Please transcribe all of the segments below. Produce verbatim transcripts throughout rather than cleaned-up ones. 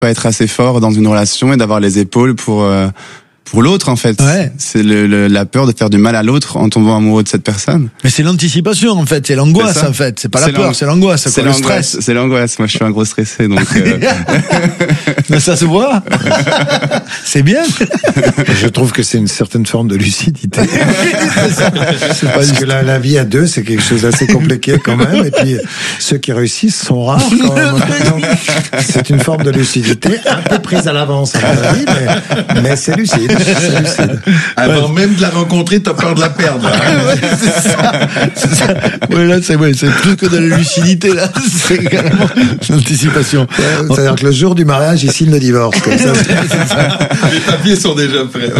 pas être assez fort dans une relation et d'avoir les épaules pour euh, pour l'autre en fait. Ouais. C'est le, le, la peur de faire du mal à l'autre en tombant amoureux de cette personne. Mais c'est l'anticipation en fait, c'est l'angoisse C'est ça. en fait, c'est pas la C'est peur, l'ang- c'est l'angoisse, c'est C'est quoi, le l'angoisse. stress. C'est l'angoisse. Moi, je suis un gros stressé, donc. Euh... Mais ça se voit. C'est bien. Je trouve que c'est une certaine forme de lucidité. C'est ça. C'est pas Parce juste. que la, la vie à deux, c'est quelque chose d'assez compliqué quand même. Et puis, ceux qui réussissent sont rares quand même. Donc, c'est une forme de lucidité, un peu prise à l'avance, à mon avis, mais, mais c'est lucide. C'est lucide. Avant même de la rencontrer, t'as peur de la perdre. Ouais, c'est ça. C'est ça. Ouais, là, c'est, ouais, c'est plus que de la lucidité, là. C'est carrément l'anticipation. Ouais, c'est-à-dire que le jour du mariage, il signe le divorce. Comme ça. Les papiers sont déjà prêts.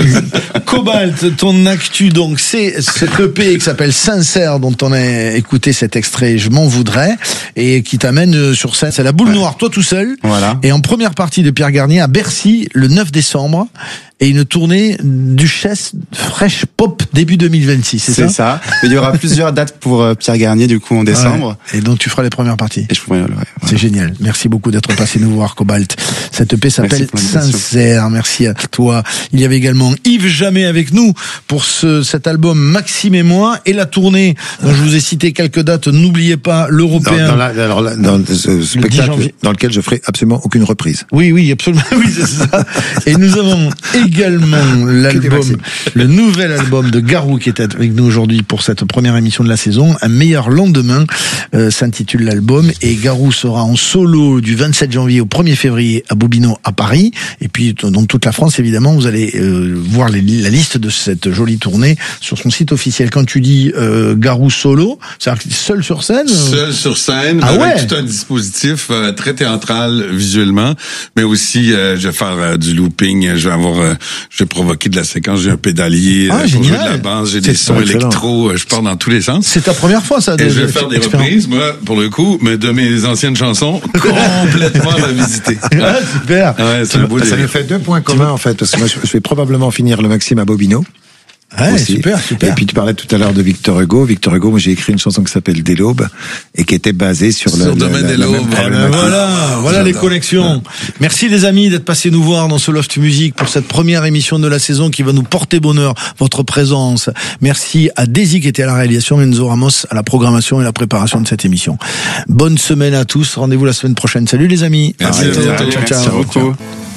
Cobalt, ton actu, donc, c'est ce E P qui s'appelle Sincère, dont on a écouté cet extrait, Je m'en voudrais, et qui t'amène sur scène. C'est la boule noire, toi tout seul. Voilà. Et en première partie de Pierre Garnier à Bercy, le neuf décembre, et une tournée Duchesse Fresh Pop début deux mille vingt-six, c'est, C'est ça? ça. Mais il y aura plusieurs dates pour euh, Pierre Garnier, du coup, en décembre. Ouais. Et donc tu feras les premières parties. Et je pourrais, ouais, voilà. C'est génial. Merci beaucoup d'être passé nous voir, Cobalt. Cette E P s'appelle Merci pour l'invitation. Sincère. Merci à toi. Il y avait également Yves Jamais avec nous pour ce, cet album Maxime et moi et la tournée dont je vous ai cité quelques dates. N'oubliez pas Dans, l'Européen. dans, la, alors là, dans ce spectacle janvier. dans lequel je ferai absolument aucune reprise. Oui, oui, absolument. Oui, c'est ça. Et nous avons également l'album, Maxime. le nouvel album de Garou qui est avec nous aujourd'hui pour cette première émission de la saison. Un meilleur lendemain euh, s'intitule l'album. Et Garou sera en solo du vingt-sept janvier au premier février à Bobino à Paris. Et puis dans toute la France, évidemment, vous allez euh, voir les, la liste de cette jolie tournée sur son site officiel. Quand tu dis euh, Garou solo, c'est-à-dire seul sur scène euh... Seul sur scène, Ah avec ouais. tout un dispositif euh, très théâtral visuellement, mais aussi euh, je vais faire euh, du looping, je vais avoir, euh, je vais provoquer de la séquence, j'ai un pédalier Ah, euh, pour jouer génial. de la basse, j'ai C'est des sons excellent. électro, euh, je pars dans tous les sens. C'est ta première fois, ça? Et je vais faire des reprises, moi, pour le coup, mais de mes anciennes chansons, complètement revisitées. Ah, super. Ouais, c'est un beau Ça délire. nous fait deux points communs en fait, parce que moi je je vais probablement finir le Maxime à Bobino. Ouais, aussi. super, super. Et puis tu parlais tout à l'heure de Victor Hugo. Victor Hugo, moi j'ai écrit une chanson qui s'appelle Dès l'aube et qui était basée sur, Sur le, Domaine la, des la l'aube. même Eh ben, Eh ben problématique. voilà, voilà les J'adore. connexions. Merci les amis d'être passés nous voir dans ce Loft Music pour cette première émission de la saison qui va nous porter bonheur, votre présence. Merci à Daisy qui était à la réalisation, Enzo Ramos à la programmation et la préparation de cette émission. Bonne semaine à tous, rendez-vous la semaine prochaine. Salut les amis. Merci, À bientôt. à bientôt. Ciao, ciao. Merci beaucoup.